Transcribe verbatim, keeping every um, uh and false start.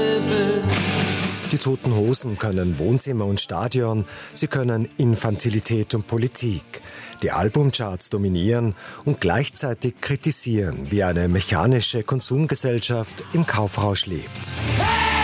Die Toten Hosen können Wohnzimmer und Stadion, sie können Infantilität und Politik. Die Albumcharts dominieren und gleichzeitig kritisieren, wie eine mechanische Konsumgesellschaft im Kaufrausch lebt.